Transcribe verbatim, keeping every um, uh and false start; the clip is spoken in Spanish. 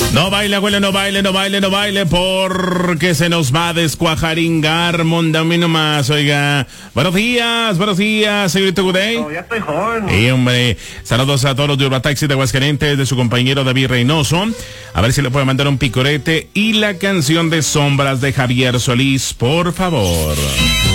No baile, abuelo, no baile, no baile, no baile, porque se nos va a descuajaringar, mondame nomás, oiga. Buenos días, buenos días, señorito Gudey. No, ya estoy joven. Y hombre, saludos a todos los de Urbataxi de Aguascalientes, de su compañero David Reynoso. A ver si le puede mandar un picorete y la canción de Sombras de Javier Solís, por favor.